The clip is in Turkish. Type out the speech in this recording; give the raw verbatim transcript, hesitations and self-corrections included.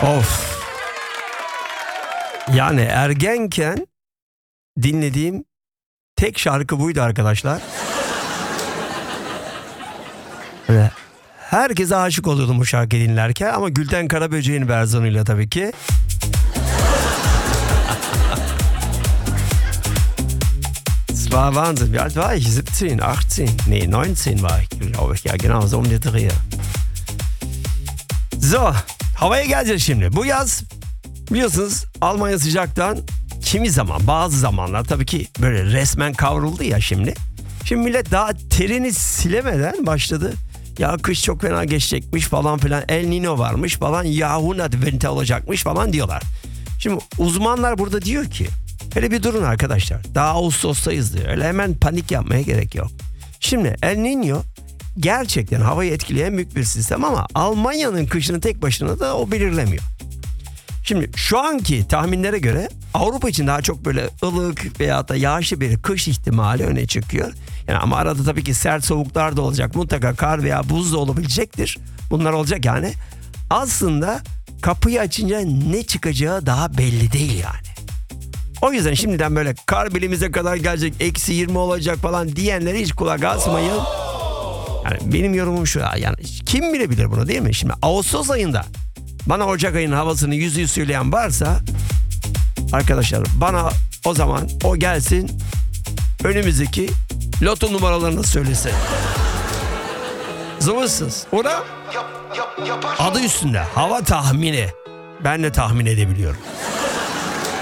Of. Yani ergenken dinlediğim tek şarkı buydu arkadaşlar. Böyle herkese aşık oluyordum bu şarkıyı dinlerken ama Gülten Karaböcek'in versiyonuyla tabii ki. Es war Wahnsinn. Wie alt war ich? siebzehn, achtzehn? Nee, neunzehn war ich, glaube ich. Ja, genau, so um die Dreh. So, havaya geleceğiz şimdi. Bu yaz biliyorsunuz Almanya sıcaktan kimi zaman, bazı zamanlar tabii ki böyle resmen kavruldu ya şimdi. Şimdi millet daha terini silemeden başladı. Ya kış çok fena geçecekmiş falan filan. El Nino varmış falan. Jahrhundertwende olacakmış falan diyorlar. Şimdi uzmanlar burada diyor ki hele bir durun arkadaşlar. Daha Ağustos'tayız diyor. Öyle hemen panik yapmaya gerek yok. Şimdi El Nino gerçekten havayı etkileyen büyük bir sistem ama Almanya'nın kışını tek başına da o belirlemiyor. Şimdi şu anki tahminlere göre Avrupa için daha çok böyle ılık veya da yağışlı bir kış ihtimali öne çıkıyor. Yani ama arada tabii ki sert soğuklar da olacak. Mutlaka kar veya buz da olabilecektir. Bunlar olacak yani. Aslında kapıyı açınca ne çıkacağı daha belli değil yani. O yüzden şimdiden böyle kar bilimize kadar gelecek, eksi yirmi olacak falan diyenlere hiç kulak asmayın. Yani benim yorumum şu, yani kim bilebilir bunu değil mi? Şimdi Ağustos ayında bana Ocak ayının havasını yüz yüz söyleyen varsa arkadaşlar bana o zaman o gelsin önümüzdeki loto numaralarını söylesin. Zıvırsız. O da adı üstünde hava tahmini. Ben de tahmin edebiliyorum.